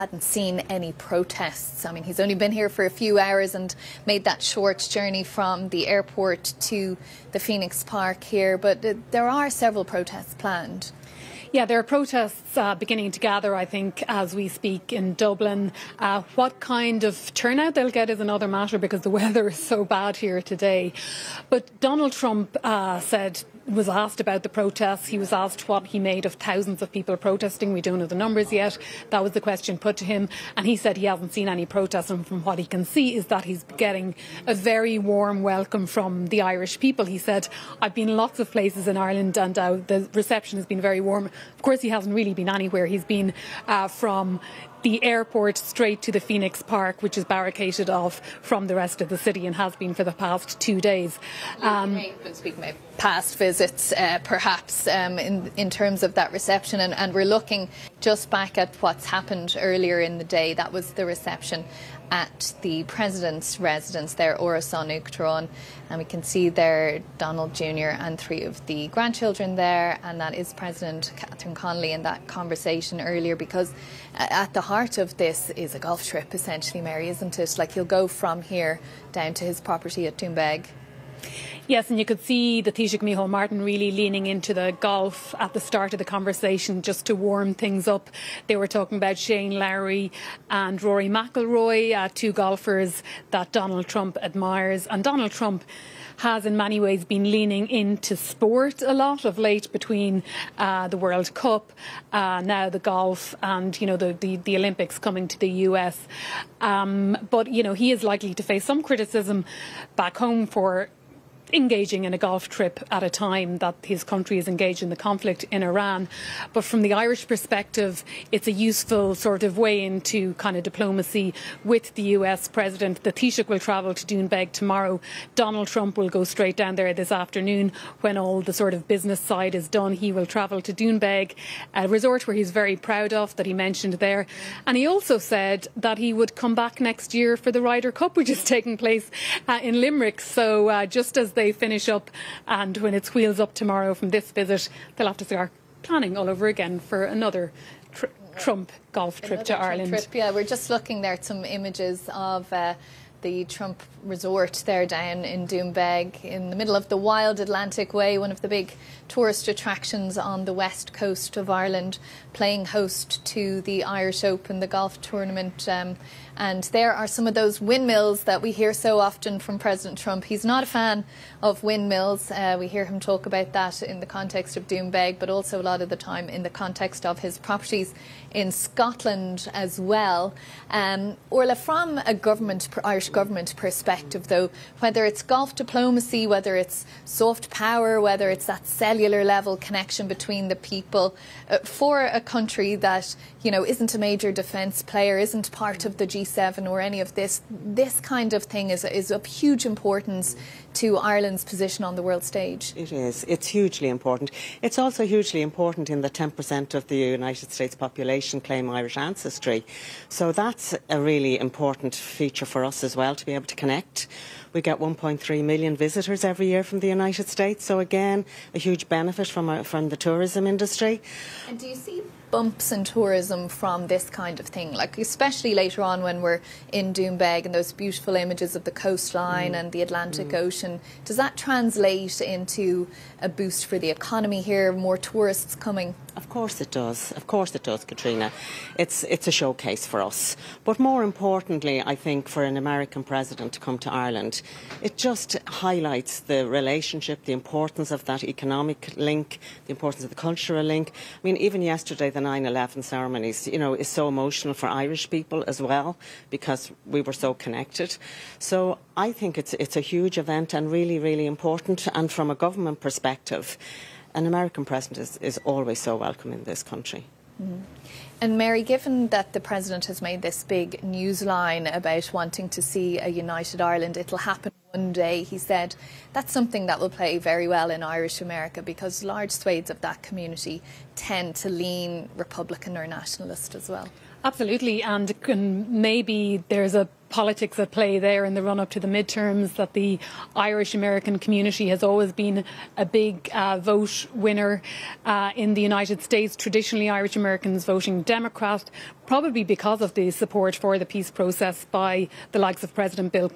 hadn't seen any protests. I mean, he's only been here for a few hours and made that short journey from the airport to the Phoenix Park here, but there are several protests planned. Yeah, there are protests beginning to gather, I think, as we speak in Dublin. What kind of turnout they'll get is another matter because the weather is so bad here today. But Donald Trump was asked about the protests. He was asked what he made of thousands of people protesting. We don't know the numbers yet. That was the question put to him. And he said he hasn't seen any protests. And from what he can see is that he's getting a very warm welcome from the Irish people. He said, I've been lots of places in Ireland and the reception has been very warm. Of course, he hasn't really been anywhere. He's been from the airport straight to the Phoenix Park, which is barricaded off from the rest of the city and has been for the past 2 days. Speaking of past visits, perhaps, in terms of that reception, and we're looking just back at what's happened earlier in the day. That was the reception at the President's residence there, Áras an Uachtaráin, and we can see there Donald Jr. and 3 of the grandchildren there, and that is President Catherine Connolly in that conversation earlier, because at the heart of this is a golf trip, essentially, Mary, isn't it? Like, he'll go from here down to his property at Doonbeg. Yes, and you could see the Taoiseach Micheál Martin really leaning into the golf at the start of the conversation just to warm things up. They were talking about Shane Lowry and Rory McIlroy, 2 golfers that Donald Trump admires. And Donald Trump has in many ways been leaning into sport a lot of late, between the World Cup, now the golf, and the Olympics coming to the US. But he is likely to face some criticism back home for engaging in a golf trip at a time that his country is engaged in the conflict in Iran. But from the Irish perspective, it's a useful sort of way into kind of diplomacy with the US President. The Taoiseach will travel to Doonbeg tomorrow. Donald Trump will go straight down there this afternoon when all the sort of business side is done. He will travel to Doonbeg, a resort where he's very proud of, that he mentioned there. And he also said that he would come back next year for the Ryder Cup, which is taking place in Limerick. So just as they finish up and when it's wheels up tomorrow from this visit, they'll have to start planning all over again for another Trump golf trip to Ireland. Yeah, we're just looking there at some images of the Trump resort there down in Doonbeg, in the middle of the Wild Atlantic Way, one of the big tourist attractions on the west coast of Ireland, playing host to the Irish Open, the golf tournament. And there are some of those windmills that we hear so often from President Trump. He's not a fan of windmills. We hear him talk about that in the context of Doonbeg, but also a lot of the time in the context of his properties in Scotland as well. Orla, from a Irish government perspective, though, whether it's golf diplomacy, whether it's soft power, whether it's that cellular level connection between the people, for a country that, isn't a major defence player, isn't part of the G7 or any of this kind of thing is of huge importance to Ireland's position on the world stage. It is. It's hugely important. It's also hugely important in that 10% of the United States population claim Irish ancestry. So that's a really important feature for us as well, to be able to connect. We get 1.3 million visitors every year from the United States. So again, a huge benefit from the tourism industry. And do you see bumps in tourism from this kind of thing, like especially later on when we're in Doonbeg and those beautiful images of the coastline and the Atlantic Ocean? Does that translate into a boost for the economy here, more tourists coming? Of course it does. Of course it does, Katrina. It's a showcase for us. But more importantly, I think for an American president to come to Ireland, it just highlights the relationship, the importance of that economic link, the importance of the cultural link. I mean, even yesterday, the 9/11 ceremonies, is so emotional for Irish people as well, because we were so connected. So I think it's a huge event and really, really important. And from a government perspective, an American president is always so welcome in this country. And Mary, given that the President has made this big news line about wanting to see a united Ireland, it'll happen one day, he said, that's something that will play very well in Irish America, because large swathes of that community tend to lean Republican or nationalist as well. Absolutely, and maybe there's a politics at play there in the run-up to the midterms, that the Irish-American community has always been a big vote winner in the United States. Traditionally, Irish-Americans voting Democrat, probably because of the support for the peace process by the likes of President Bill